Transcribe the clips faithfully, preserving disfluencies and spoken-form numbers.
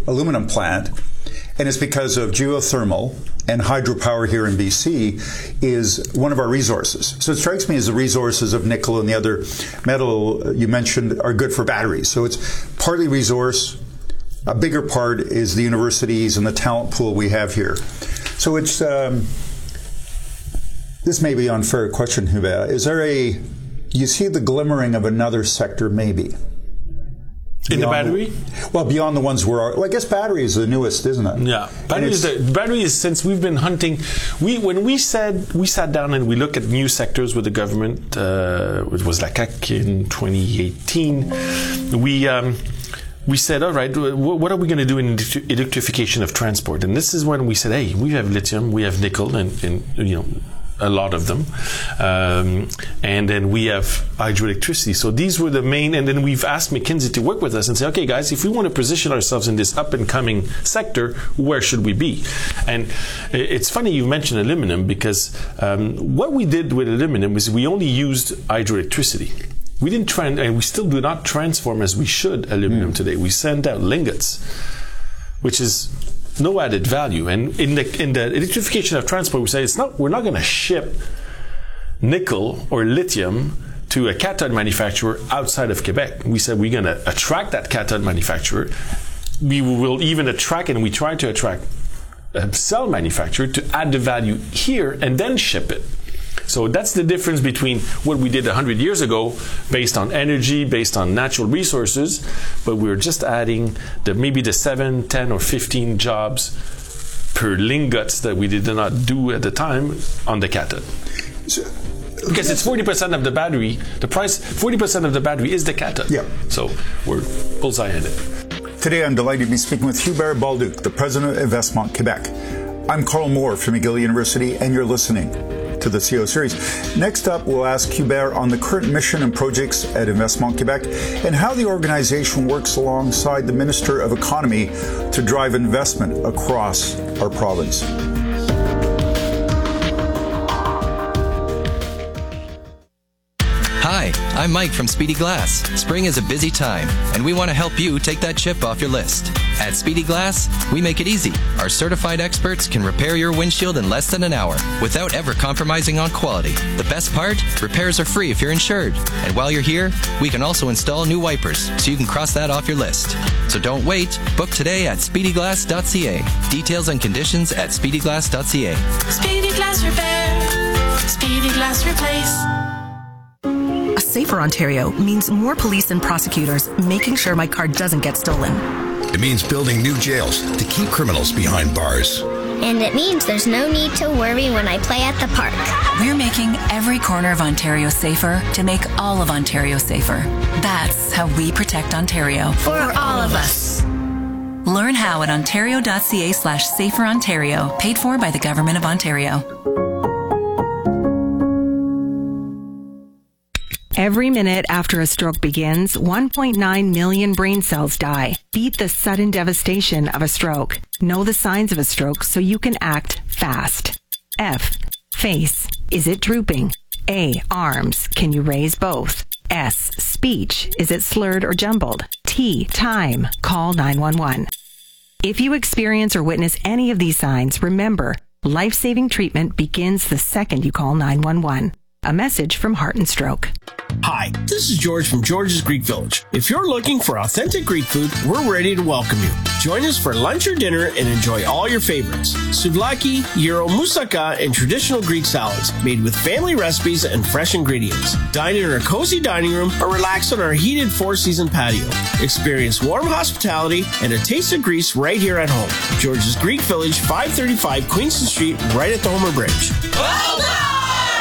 aluminum plant. And it's because of geothermal and hydropower here in B C is one of our resources. So it strikes me as the resources of nickel and the other metal you mentioned are good for batteries. So it's partly resource. A bigger part is the universities and the talent pool we have here. So it's, um, this may be an unfair question, Hubert. Is there a, you see the glimmering of another sector maybe? In the battery? The, well, beyond the ones we're... Well, I guess battery is the newest, isn't it? Yeah. Battery is, the, battery is, since we've been hunting... we When we said... We sat down and we looked at new sectors with the government. Uh, it was like in twenty eighteen. We... Um, we said, all right, what are we going to do in electrification of transport? And this is when we said, hey, we have lithium, we have nickel, and, and you know... a lot of them. Um, and then we have hydroelectricity. So these were the main, and then we've asked McKinsey to work with us and say, okay, guys, if we want to position ourselves in this up and coming sector, where should we be? And it's funny you mentioned aluminum because um, what we did with aluminum is we only used hydroelectricity. We didn't try, and we still do not transform as we should aluminum mm. today. We send out lingots, which is no added value. And in the in the electrification of transport, we say it's not. We're not going to ship nickel or lithium to a cathode manufacturer outside of Quebec. We said we're going to attract that cathode manufacturer. We will even attract, and we try to attract a cell manufacturer to add the value here and then ship it. So that's the difference between what we did one hundred years ago based on energy, based on natural resources, but we're just adding the maybe the seven, ten, or fifteen jobs per lingots that we did not do at the time on the cathode. So, because it's forty percent of the battery, the price, forty percent of the battery is the cathode. Yeah. So we're bullseye in it. Today I'm delighted to be speaking with Hubert Balduc, the president of Investment Quebec. I'm Carl Moore from McGill University, and you're listening to the C E O series. Next up, we'll ask Hubert on the current mission and projects at Investment Quebec and how the organization works alongside the Minister of Economy to drive investment across our province. Hi, I'm Mike from Speedy Glass. Spring is a busy time, and we want to help you take that chip off your list. At Speedy Glass, we make it easy. Our certified experts can repair your windshield in less than an hour without ever compromising on quality. The best part? Repairs are free if you're insured. And while you're here, we can also install new wipers, so you can cross that off your list. So don't wait. Book today at speedy glass dot c a. Details and conditions at speedy glass dot c a. Speedy Glass Repair. Speedy Glass Replace. A safer Ontario means more police and prosecutors making sure my car doesn't get stolen. It means building new jails to keep criminals behind bars. And it means there's no need to worry when I play at the park. We're making every corner of Ontario safer to make all of Ontario safer. That's how we protect Ontario. For, For all of us. Learn how at ontario.ca slash safer Ontario. Paid for by the Government of Ontario. Every minute after a stroke begins, one point nine million brain cells die. Beat the sudden devastation of a stroke. Know the signs of a stroke so you can act fast. F. Face. Is it drooping? A. Arms. Can you raise both? S. Speech. Is it slurred or jumbled? T. Time. Call nine one one. If you experience or witness any of these signs, remember, life-saving treatment begins the second you call nine one one. A message from Heart and Stroke. Hi, this is George from George's Greek Village. If you're looking for authentic Greek food, we're ready to welcome you. Join us for lunch or dinner and enjoy all your favorites. Souvlaki, gyro, moussaka, and traditional Greek salads made with family recipes and fresh ingredients. Dine in our cozy dining room or relax on our heated four-season patio. Experience warm hospitality and a taste of Greece right here at home. George's Greek Village, five thirty-five Queenston Street, right at the Homer Bridge. Well done!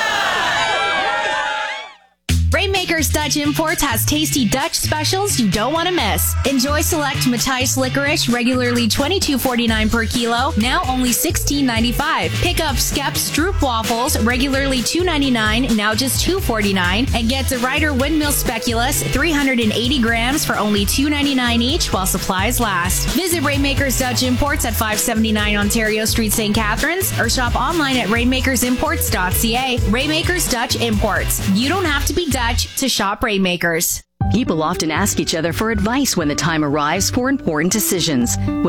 Rainmakers Dutch Imports has tasty Dutch specials you don't want to miss. Enjoy select Matthijs licorice, regularly twenty-two forty-nine per kilo, now only sixteen ninety-five. Pick up Skep's Stroop waffles, regularly two ninety-nine, now just two forty-nine, and get the Ryder Windmill Speculoos, three hundred eighty grams for only two ninety-nine each while supplies last. Visit Rainmakers Dutch Imports at five seventy-nine Ontario Street, Saint Catharines, or shop online at rainmakers imports dot c a. Rainmakers Dutch Imports. You don't have to be Dutch to shop Rainmakers. People often ask each other for advice when the time arrives for important decisions.